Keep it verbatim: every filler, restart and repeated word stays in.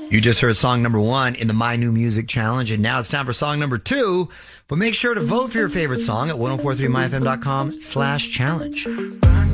You just heard song number one in the My New Music Challenge, and now it's time for song number two. But make sure to vote for your favorite song at ten forty-three my f m dot com slash challenge.